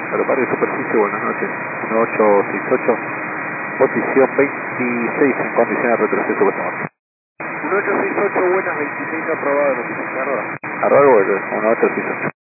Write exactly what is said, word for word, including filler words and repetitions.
Aeroparque Superficie, buenas noches. uno ocho seis ocho, posición veintiséis en condiciones de retroceso. uno ocho seis ocho, buenas veintiséis, aprobado, notificarlo. Arroba uno ocho seis ocho.